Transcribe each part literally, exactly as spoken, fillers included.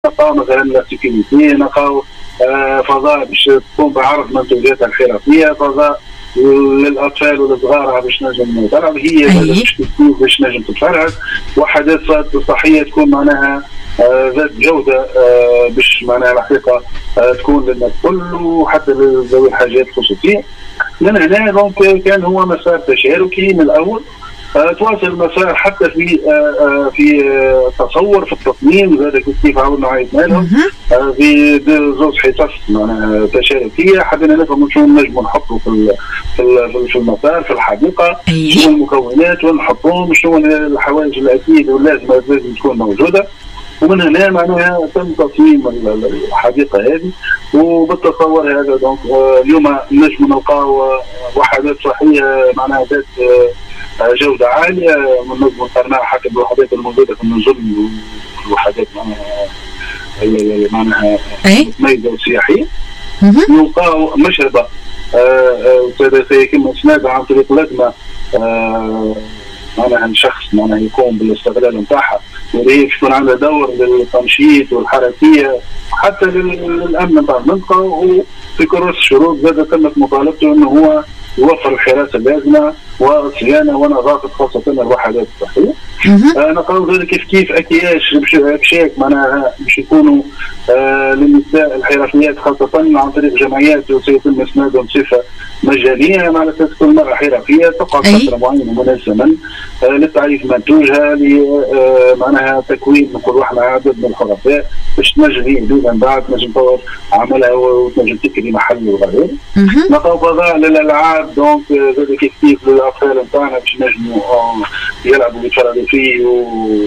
نلقاو مثلا لا سيكوريتي، نلقاو فضاء باش تكون بعرض منتوجاتها الحرفيه، فضاء للاطفال والصغار باش نجم تلعب هي باش تكون باش نجم تتفرج، وحدات صحيه تكون معناها ذات جوده باش معناها الحقيقه تكون للناس الكل وحتى ذوي الحاجات الخصوصيه. من هنا دونك كان هو مسار تشاركي من الاول، تواصل المسار حتى في في تصور في التصميم، هذا كيف عاودنا عيطنا لهم في زوج حصص معناها تشاركيه، حبينا نفهموا شنو نجموا نحطوا في في المسار في الحديقه، شنو المكونات وين نحطوهم، شنو الحوائج الاساسيه واللازمه لازم تكون موجوده. ومن هنا معناها تم تصميم الحديقه هذه، وبالتصور هذا دونك اليوم نجم نلقاو وحدات صحيه معناها ذات جوده عاليه، نجم نقارنها حتى بالوحدات الموجوده في النزل والوحدات معناها معناها متميزه وسياحيه. نلقاو مشربه كما سمعنا عن طريق لجنه معناها شخص معناها يقوم بالاستغلال نتاعها، واللي يكون عندها دور للتنشيط والحركيه حتى للامن نتاع المنطقه، وفي كرس الشروط زاد تمت مطالبته انه هو يوفر الحراسه اللازمه والصيانه ونظافه خاصه الوحدات الصحيه. نقول ذلك كيف كيف اكياش اكشاك معناها باش يكونوا آه للنساء الحرفيات خاصه عن طريق جمعيات سيتم اسنادهم بصفه مجانيه، مع اساس كل مره حرفيه تقعد فتره معينه منظما آه للتعريف منتوجها آه معناها تكوين نقول احنا عدد من الحرفاء باش تنجم هي من بعد تنجم تطور عملها وتنجم تكري محل وغيره. نقول فضاء للالعاب دونك ذلك كيف كيف للاطفال نتاعنا باش ينجموا يلعبوا ويتفرجوا فيه، و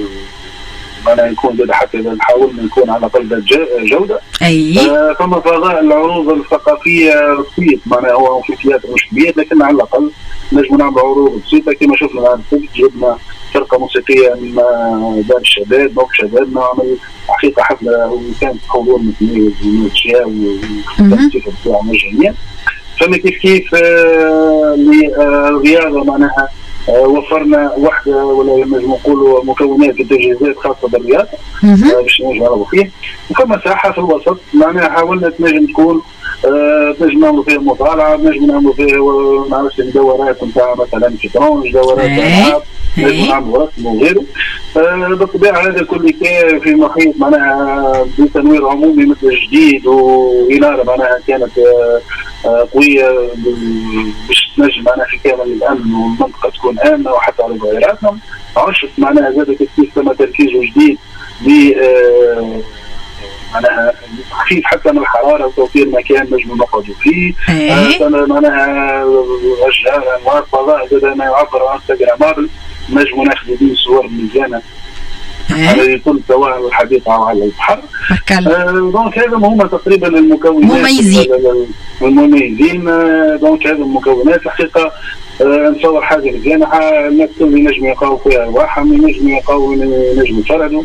معناها يكون زاد حتى اذا نحاول نكون على الاقل جوده. اي آه ثم فضاء العروض الثقافيه بسيط، معناها هو في تياتر مش كبير لكن على الاقل نجم نعمل عروض بسيطه كما شفنا مع السبت جبنا فرقه موسيقيه من دار الشباب دونك شبابنا عمل حقيقه حفله وكانت حضور متميز ومشياء وتمثيل بتاع مجانيه. فما كيف كيف آه للرياضه معناها آه وفرنا وحده ولا نجم نقولوا مكونات التجهيزات خاصه بالرياضه آه باش نجربوا فيه، وفما ساحه في الوسط معناها حاولنا تنجم تكون آه تنجم نعملوا فيها مطالعه، نجم نعملوا فيها ما نعرفش دورات نتاع مثلا شطرنج، دورات العاب، نجم نعملوا رسم وغيره. آه بالطبيعه هذا كل كان في محيط معناها بتنوير عمومي مثل جديد وإنارة معناها كانت آه آه قويه باش تنجم معناها في كامل الامن والمنطقه تكون امنه وحتى على غيراتنا. عشت معناها زاد كيف تم تركيز جديد ب آه معناها تخفيف حتى من الحراره وتوفير مكان نجم نقعدوا فيه. آه معناها اشجار انوار فضاء زاد ما يعبر عن انستغرامابل نجم ناخذ به صور ميزانه على يكون سواء الحديقه او على البحر. آه دونك هذا هما تقريبا المكونات مميزين المميزين. آه دونك هذه المكونات الحقيقه آه نصور حاجه مزيانه الناس اللي نجم يلقاو فيها ارواحهم، نجم يلقاو نجم يتفرجوا.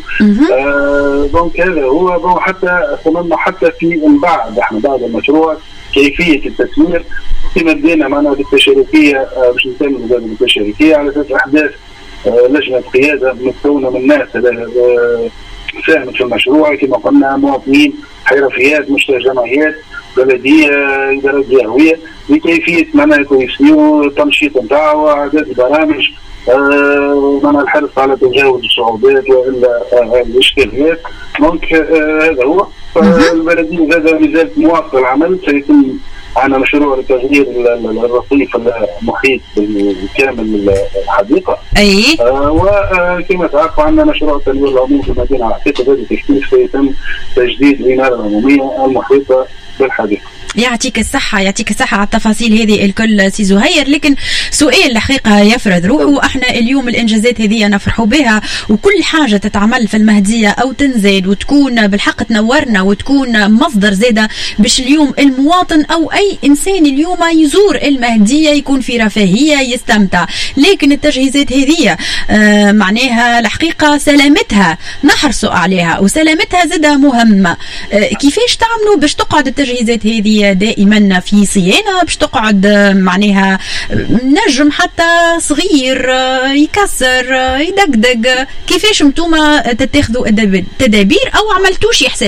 آه دونك هذا هو دونك حتى صممنا حتى في من بعد احنا بعد المشروع كيفيه التسوير كما بدينا معنا بالتشاركيه آه باش نكملوا بالتشاركيه على اساس احداث آه لجنه قياده مكونه من ناس آه ساهمت في المشروع كما قلنا مواطنين حرفيات مش جمعيات بلديه ادارات جهويه لكيفيه معناها تيسير التنشيط نتاعو واعداد برامج آه معناها الحرص على تجاوز الصعوبات والا آه الاشكاليات. دونك آه هذا هو. فالبلديه هذا مازالت مواصل العمل، سيتم عندنا مشروع لتغيير الرصيف المحيط بالكامل الحديقه. اي آه وكما تعرفوا عندنا مشروع تنوير العموم في المدينه العتيقه هذا كيف سيتم تجديد الاناره العموميه المحيطه بالحديقه. يعطيك الصحة يعطيك الصحة على التفاصيل هذه الكل سي زهير. لكن سؤال الحقيقة يفرض روحه، احنا اليوم الانجازات هذه نفرحوا بها وكل حاجة تتعمل في المهدية او تنزاد وتكون بالحق تنورنا وتكون مصدر زادة باش اليوم المواطن او اي انسان اليوم يزور المهدية يكون في رفاهية يستمتع. لكن التجهيزات هذه آه معناها الحقيقة سلامتها نحرصوا عليها وسلامتها زادة مهمة. آه كيفاش تعملوا باش تقعد التجهيزات هذه هي دائما في صيانه باش تقعد معناها نجم حتى صغير يكسر يدقدق، كيفاش انتم تتخذوا التدابير او عملتوش حساب